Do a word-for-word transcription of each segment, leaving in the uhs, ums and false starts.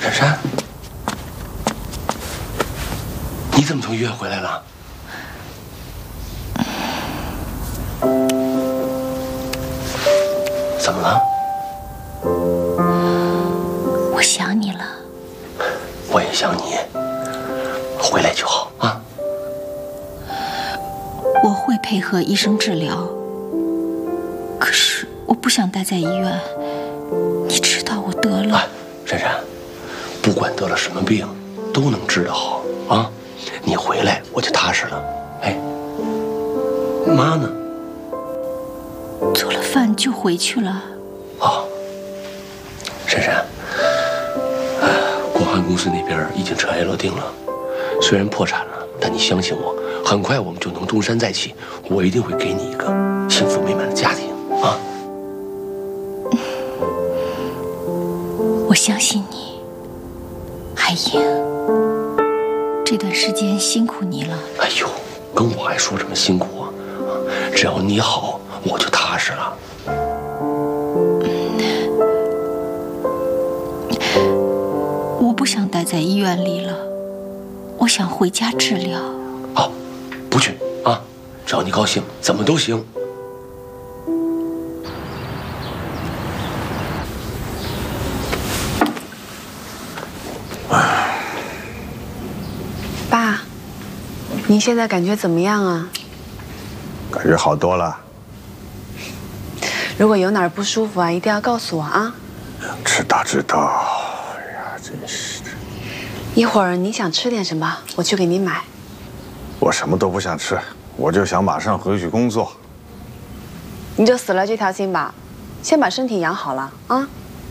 珊珊，你怎么从医院回来了？怎么了？ 我想你了。 我也想你，回来就好啊。 我会配合医生治疗，可是我不想待在医院。你知道我得了。 哎，珊珊，不管得了什么病，都能治得好啊。你回来我就踏实了。哎，妈呢？ 做了饭就回去了。 哦，珊珊，呃，广汉公司那边已经尘埃落定了，虽然破产了，但你相信我，很快我们就能东山再起。我一定会给你一个幸福美满的家庭啊！ 我相信你，海英。这段时间辛苦你了。 哎呦，跟我还说什么辛苦啊？只要你好，我就踏实了。 我不想待在医院里了，我想回家治疗。 好，不去啊，只要你高兴，怎么都行。 爸，您现在感觉怎么样啊？ 感觉好多了。 如果有哪儿不舒服啊，一定要告诉我啊。 知道知道。哎呀，真是的。 一会儿你想吃点什么，我去给你买。 我什么都不想吃，我就想马上回去工作。 你就死了这条心吧，先把身体养好了啊。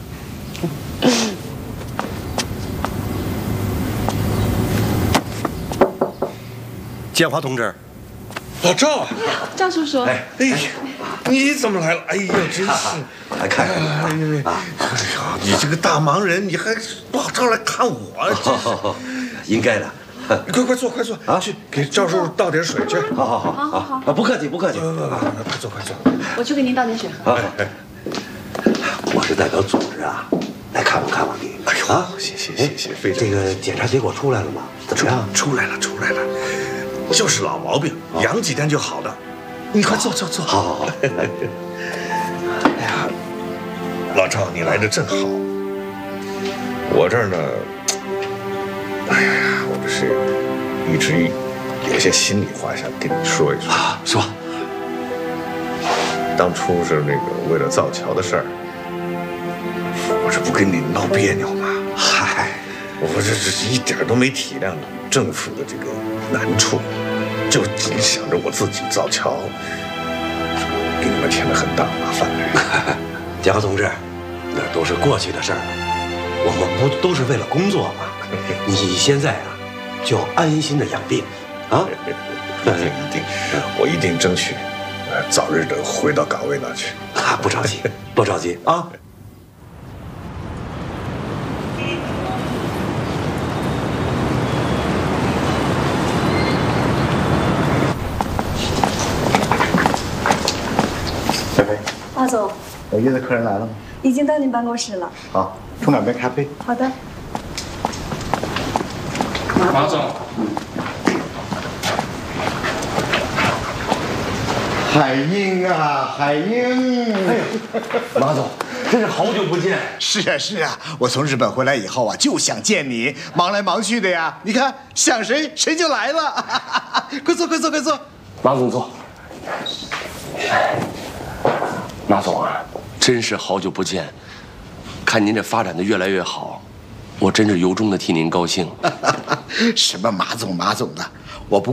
建华同志， 老赵， 赵叔叔， 哎哎呀，你怎么来了？哎呀，真是， 来看看哎你呀，哎呀，你这个大忙人，你还老赵来看我，真是。 应该的。 你快快坐，快坐啊！去给赵叔叔倒点水去。 好好好，好好好，不客气不客气。 快坐快坐。 我去给您倒点水喝。 好，我是代表组织啊，来看望看望你。 哎呦，啊，谢谢谢谢，非常。 这个检查结果出来了吗？怎么样？ 出来了出来了，就是老毛病，养几天就好了。你快坐坐坐。 好好好。 哎呀，老赵，你来的正好。我这儿呢，哎呀，我这是一直有些心里话想跟你说一说。 啊，说。 当初是那个为了造桥的事儿，我这不跟你闹别扭吗？嗨，我这这是一点都没体谅政府的这个难处，就仅想着我自己造桥，给你们添了很大麻烦。 建华同志，那都是过去的事儿了，我们不都是为了工作吗？你现在啊，就安心的养病，啊！ 一定一定，我一定争取，呃，早日的回到岗位那去。 啊，不着急，不着急啊。 菲菲， 马总， 有约的客人来了吗？ 已经到您办公室了。 好，冲两杯咖啡。 好的。 马总， 海英啊，海英！哎呦， 马总，真是好久不见。 是啊是啊，我从日本回来以后啊，就想见你，忙来忙去的呀。你看想谁谁就来了，快坐快坐快坐。 马总坐。马总啊，真是好久不见，看您这发展的越来越好，我真是由衷的替您高兴。 什么马总马总的，我不